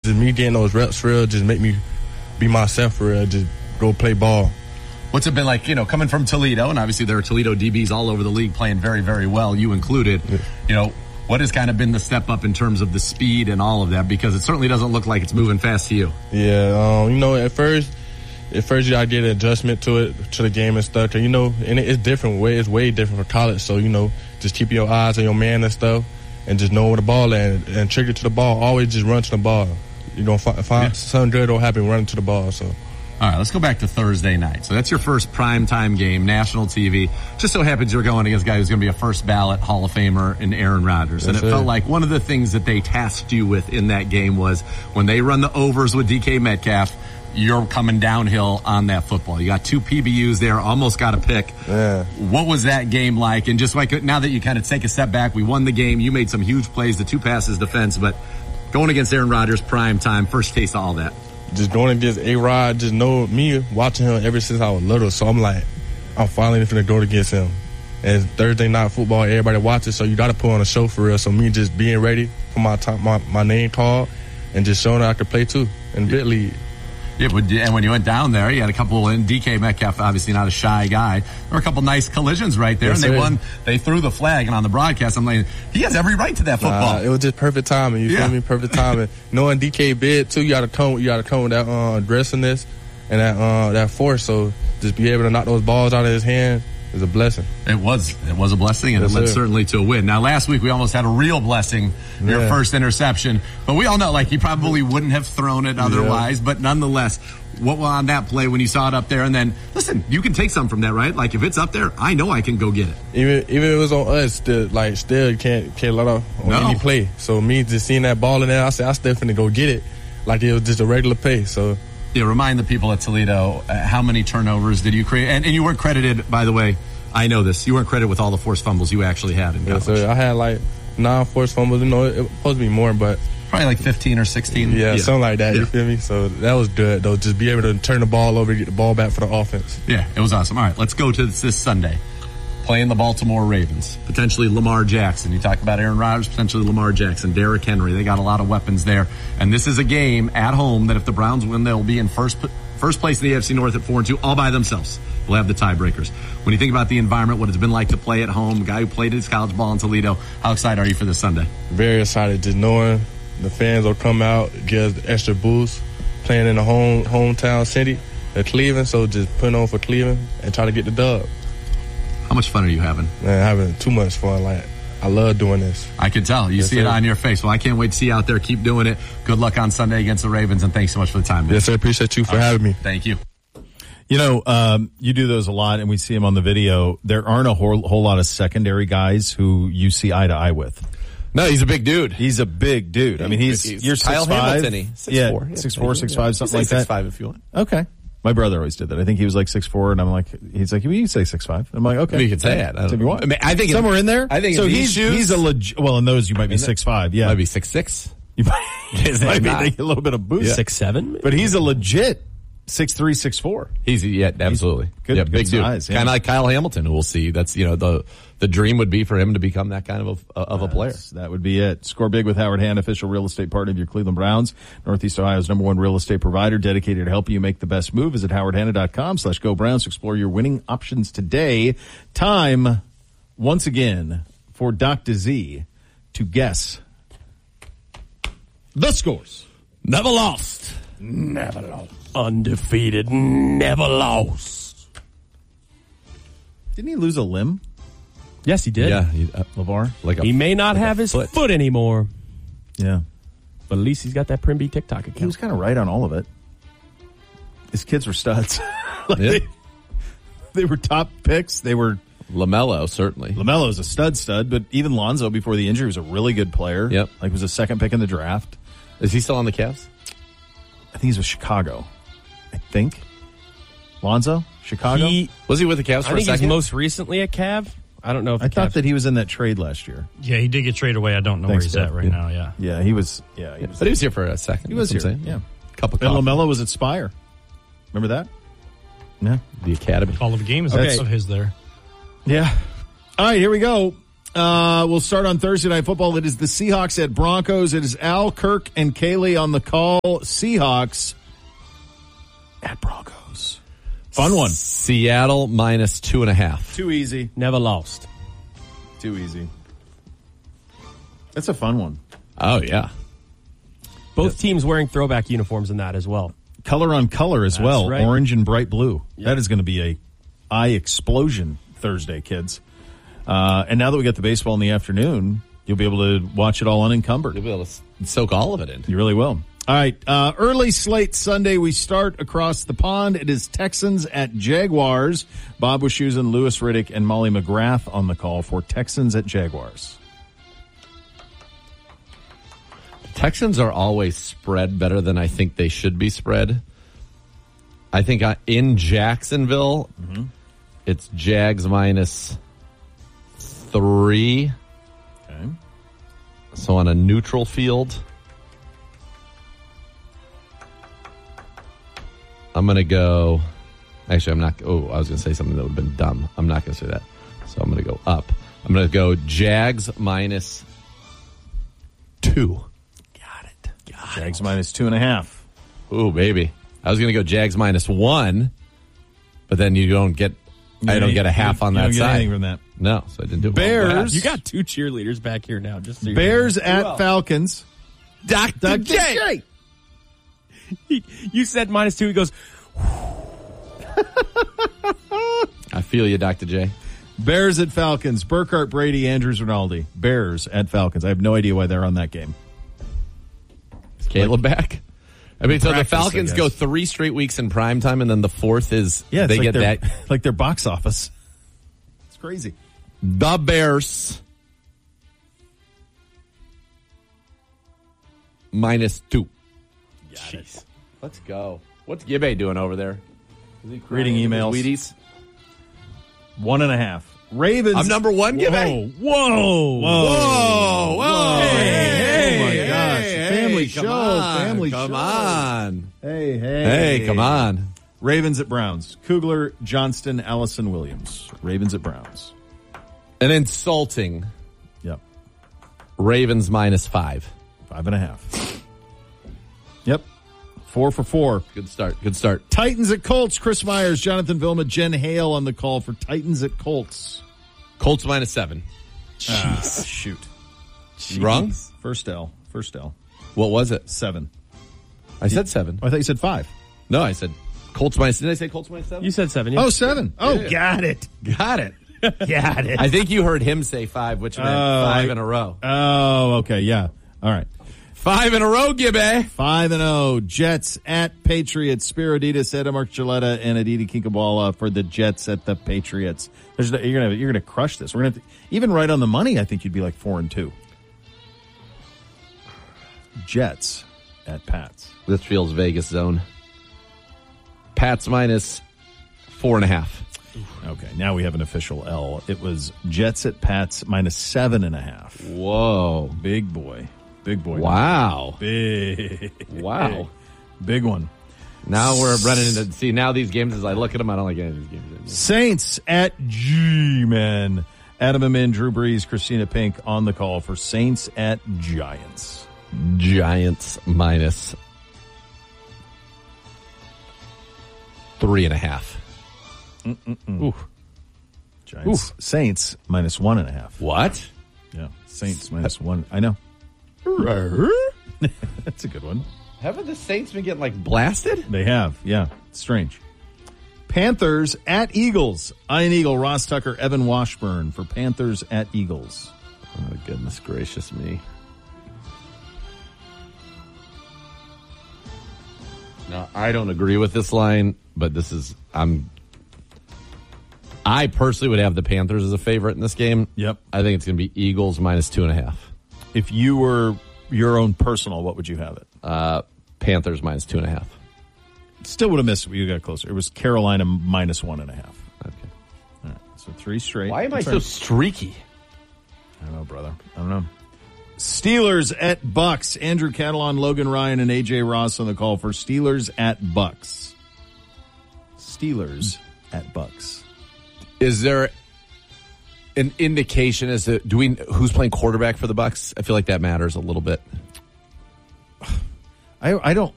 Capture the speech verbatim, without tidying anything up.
just me getting those reps for real just make me be myself for real, just go play ball. What's it been like, you know, coming from Toledo, and obviously there are Toledo D Bs all over the league playing very, very well, you included. Yeah. You know, what has kind of been the step up in terms of the speed and all of that? Because it certainly doesn't look like it's moving fast to you. Yeah, um, you know, at first, at first you gotta get an adjustment to it, to the game and stuff. Cause, you know, and it's different. Way It's way different from college. So, you know, just keep your eyes on your man and stuff, and just know where the ball is, and, and trigger to the ball. Always just run to the ball. You're gonna find, find yeah. something good will happen running to the ball. So. All right, let's go back to Thursday night. So that's your first primetime game, national T V. Just so happens you're going against a guy who's going to be a first ballot Hall of Famer in Aaron Rodgers. And it, it felt like one of the things that they tasked you with in that game was when they run the overs with D K Metcalf, you're coming downhill on that football. You got two P B Us there, almost got a pick. Yeah. What was that game like? And just like now that you kind of take a step back, we won the game. You made some huge plays, the two passes defense, but going against Aaron Rodgers, prime time, first taste of all that. Just going against A-Rod, just know me watching him ever since I was little. So I'm like, I'm finally finna go against him. And it's Thursday night football, everybody watches, so you got to put on a show for real. So me just being ready for my time, my, my name called, and just showing that I could play too in big league. Yeah, but, and when you went down there, you had a couple, and D K Metcalf, obviously not a shy guy. There were a couple nice collisions right there, yes, and they sir. won. They threw the flag, and on the broadcast, I'm like, he has every right to that football. Nah, it was just perfect timing. You yeah. feel me? Perfect timing. Knowing D K big too, you got to come. You got to come with that uh, aggressiveness and that uh, that force. So just be able to knock those balls out of his hand is a blessing. It was. It was a blessing, and yes, it led sir. certainly to a win. Now, last week we almost had a real blessing, your yeah. first interception, but we all know like he probably wouldn't have thrown it otherwise. Yeah. But nonetheless, what was on that play when you saw it up there? And then, listen, you can take some from that, right? Like if it's up there, I know I can go get it. Even even if it was on us, still, like still can't can't let off on no. any play. So me just seeing that ball in there, I said I still finna go get it, like it was just a regular play. So. Yeah, remind the people at Toledo, uh, how many turnovers did you create? And, and you weren't credited, by the way, I know this, you weren't credited with all the forced fumbles you actually had in college. Yeah, so I had like nine forced fumbles. You know, it was supposed to be more, but. Probably like fifteen or sixteen. Yeah, yeah. something like that, yeah. you feel me? So that was good, though, just be able to turn the ball over, get the ball back for the offense. Yeah, it was awesome. All right, let's go to this, this Sunday. Playing the Baltimore Ravens, potentially Lamar Jackson. You talk about Aaron Rodgers, potentially Lamar Jackson, Derrick Henry. They got a lot of weapons there. And this is a game at home that if the Browns win, they'll be in first first place in the A F C North at four and two, all by themselves. We'll have the tiebreakers. When you think about the environment, what it's been like to play at home, a guy who played his college ball in Toledo, how excited are you for this Sunday? Very excited, just knowing the fans will come out, give us the extra boost, playing in the home hometown city of Cleveland. So just putting on for Cleveland and try to get the dub. How much fun are you having? Man, having too much fun. Like, I love doing this. I can tell. You yes, see sir. it on your face. Well, I can't wait to see you out there. Keep doing it. Good luck on Sunday against the Ravens, and thanks so much for the time, man. Yes, sir. Appreciate you for right. having me. Thank you. You know, um, you do those a lot, and we see them on the video. There aren't a whole, whole lot of secondary guys who you see eye to eye with. No, he's a big dude. He's a big dude. I mean, he's, he's you're Kyle six five. Hamilton, he six yeah, four. six four, six five, something like that. six five if you want. Okay. My brother always did that. I think he was like six four, and I'm like, he's like, well, you can say six five. I'm like, okay. Maybe you can say it. I, if you want. I, mean, I think somewhere in there. I think so. In He's shoes, he's a legit. Well, in those you might be six five. Yeah, might be six six. You might, might be taking a little bit of boost. Yeah. Six seven, but he's a legit six three, six four. He's yeah, absolutely he's good. Yeah, good big size, dude. Yeah. Kind of like Kyle Hamilton, who we'll see. That's you know the the dream would be for him to become that kind of a, of a player. Yes, that would be it. Score big with Howard Hand, official real estate partner of your Cleveland Browns, Northeast Ohio's number one real estate provider, dedicated to helping you make the best move. Visit howard hanna dot com slash go Browns to explore your winning options today. Time once again for Doctor Z to guess the scores. Never lost. Never lost. Undefeated, never lost. Didn't he lose a limb? Yes, he did. Yeah, he, uh, LeVar. Like a, he may not like have his foot. foot anymore. Yeah. But at least he's got that Primby TikTok account. He was kind of right on all of it. His kids were studs. like yeah. they, they were top picks. They were LaMelo, certainly. LaMelo's a stud stud, but even Lonzo before the injury was a really good player. Yep. Like was a second pick in the draft. Is he still on the Cavs? I think he's with Chicago. I think. Lonzo? Chicago? He, was he with the Cavs for I think a second? he's most recently a Cav. I don't know if I the thought Cavs... that he was in that trade last year. Yeah, he did get traded away. I don't know Thanks, where he's Dad. at right yeah. now, yeah. Yeah, he was, yeah. He was, but he was here for a second. He was here, saying. yeah. Cup of and coffee. LaMelo was at Spire. Remember that? Yeah. The Academy. All of the games Okay. of his there. Yeah. All right, here we go. Uh, we'll start on Thursday Night Football. It is the Seahawks at Broncos. It is Al, Kirk, and Kaylee on the call. Seahawks at Broncos. Fun one. Seattle minus two and a half. Too easy. Never lost. Too easy. That's a fun one. Oh, yeah. Both teams wearing throwback uniforms in that as well. Color on color as That's well. right. Orange and bright blue. Yep. That is going to be a eye explosion Thursday, kids. Uh, and now that we got the baseball in the afternoon, you'll be able to watch it all unencumbered. You'll be able to soak all of it in. You really will. All right. Uh, early slate Sunday, we start across the pond. It is Texans at Jaguars. Bob Wischusen, Lewis Riddick, and Molly McGrath on the call for Texans at Jaguars. Texans are always spread better than I think they should be spread. I think in Jacksonville, mm-hmm. it's Jags minus three. Okay. So on a neutral field, I'm going to go. Actually, I'm not. Oh, I was going to say something that would have been dumb. I'm not going to say that. So I'm going to go up. I'm going to go Jags minus two. Jags minus two and a half. Ooh, baby. I was going to go Jags minus one, but then you don't get, You I don't ain't- get a half you- on you that don't get side. anything from that. No, so I didn't do it. Bears. You got two cheerleaders back here now. Just so you Bears know. at Falcons. Doctor Doctor J. J. He- you said minus two. He goes, I feel you, Doctor J. Bears at Falcons. Burkhardt, Brady, Andrews, Rinaldi. Bears at Falcons. I have no idea why they're on that game. Is Caleb back? I mean, so the Practice, I Falcons guess. go three straight weeks in prime time, and then the fourth is Yeah, it's they like get their, that. like their box office. It's crazy. The Bears minus two. Jeez. Let's go. What's Gibbe doing over there? Is he Reading crying emails. with Wheaties? One and a half. Ravens. I'm number one, Gibbe. Whoa. Whoa. Whoa, whoa. Hey, Hey, oh my hey, gosh. hey, Family come show. on, Family come show. on. Hey, hey. Hey, come on. Ravens at Browns. Kugler, Johnston, Allison, Williams. Ravens at Browns. An insulting Yep. Ravens minus five. Five and a half. Yep. Four for four. Good start. Good start. Titans at Colts. Chris Myers, Jonathan Vilma, Jen Hale on the call for Titans at Colts. Colts minus seven. Ah, shoot. Wrong? First L. First L. What was it? Seven. I said seven. Oh, I thought you said five. No, I said Colts minus. Did I say Colts minus seven? you said seven. Yeah. Oh, seven. Oh, got it. Got it. Got it. I think you heard him say five, which meant Oh, five I- in a row. Oh, okay. Yeah. All right. Five in a row, Gibbe. Five and oh. Jets at Patriots. Spiro Adidas, Adam Archuleta, and Aditi Kinkabala for the Jets at the Patriots. There's, you're gonna you're gonna crush this. We're gonna even right on the money. I think you'd be like four and two. Jets at Pats. This feels Vegas zone. Pats minus four and a half. Okay, now we have an official L. It was Jets at Pats minus seven and a half. Whoa. Big boy, big boy. Wow. Big, Wow. big one. Now we're running into, see, now these games, as I look at them, I don't like any of these games. Saints at G-Men. Adam Amin, Drew Brees, Christina Pink on the call for Saints at Giants. Giants minus three and a half. Ooh. Giants. Saints minus one and a half. What? Yeah. Saints minus one. I know. That's a good one. Haven't the Saints been getting like blasted? They have. Yeah. It's strange. Panthers at Eagles. Ian Eagle, Ross Tucker, Evan Washburn for Panthers at Eagles. Oh, goodness gracious me. No, I don't agree with this line, but this is, I'm, I personally would have the Panthers as a favorite in this game. Yep. I think it's going to be Eagles minus two and a half. If you were your own personal, what would you have it? Uh, Panthers minus two and a half. Still would have missed it. You got closer. It was Carolina minus one and a half. Okay. All right. So three straight. Why am I That's so right. streaky? I don't know, brother. I don't know. Steelers at Bucks. Andrew Catalon, Logan Ryan, and A J Ross on the call for Steelers at Bucks. Steelers at Bucks. Is there an indication as to do we who's playing quarterback for the Bucs? I feel like that matters a little bit. I I don't